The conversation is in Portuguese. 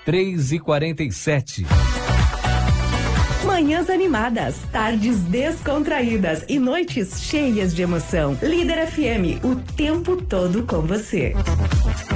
3h47. Manhãs animadas, tardes descontraídas e noites cheias de emoção. Líder FM, o tempo todo com você.